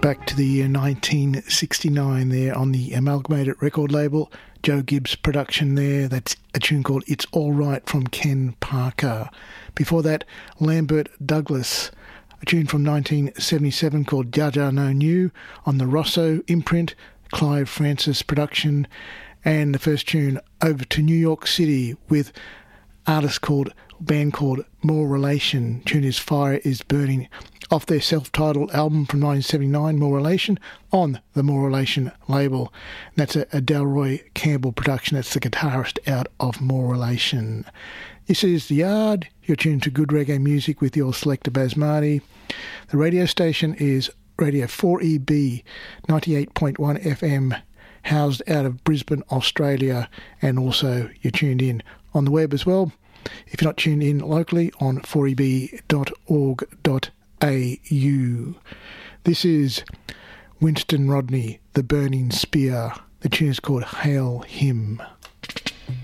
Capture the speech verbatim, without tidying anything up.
Back to the year nineteen sixty-nine there on the Amalgamated record label. Joe Gibbs production there. That's a tune called It's All Right from Ken Parker. Before that, Lambert Douglas, a tune from nineteen seventy-seven called Jah Jah No New on the Rosso imprint, Clive Francis production. And the first tune, Over to New York City, with artist called, band called More Relation. Tune is Fire is Burning, off their self-titled album from nineteen seventy-nine, More Relation, on the More Relation label. And that's a, a Delroy Campbell production. That's the guitarist out of More Relation. This is The Yard. You're tuned to good reggae music with your selector Basmati. The radio station is Radio four E B, ninety-eight point one F M, housed out of Brisbane, Australia, and also you're tuned in on the web as well, if you're not tuned in locally, on four e b dot org dot a u. This is Winston Rodney, The Burning Spear. The tune is called Hail Him.